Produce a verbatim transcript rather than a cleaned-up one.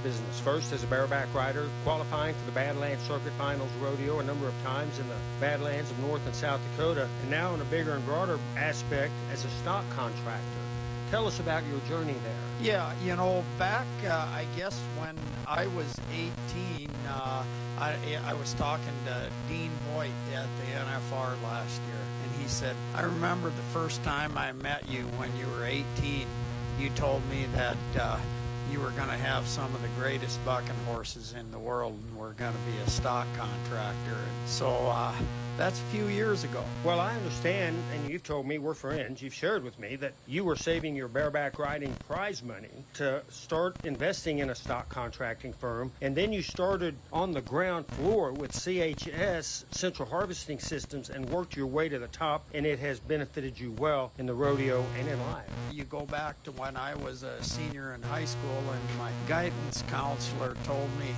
business. First as a bareback rider, qualifying for the Badlands Circuit Finals Rodeo a number of times in the Badlands of North and South Dakota, and now in a bigger and broader aspect as a stock contractor. Tell us about your journey there. Yeah, you know, back, uh, I guess, when I was eighteen, uh, I, I was talking to Dean Voigt at the N F R last year, and he said, I remember the first time I met you when you were eighteen, you told me that uh, you were going to have some of the greatest bucking horses in the world and were going to be a stock contractor. And so uh, that's a few years ago. Well, I understand, and you've told me, we're friends, you've shared with me that you were saving your bareback riding prize money to start investing in a stock contracting firm, and then you started on the ground floor with C H S, Central Harvesting Systems, and worked your way to the top, and it has benefited you well in the rodeo and in life. You go back to when I was a senior in high school, and my guidance counselor told me